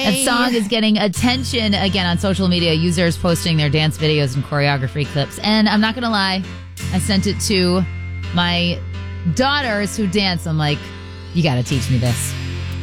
That song is getting attention again on social media. Users posting their dance videos and choreography clips. And I'm not going to lie, I sent it to my daughters who dance. I'm like, you got to teach me this.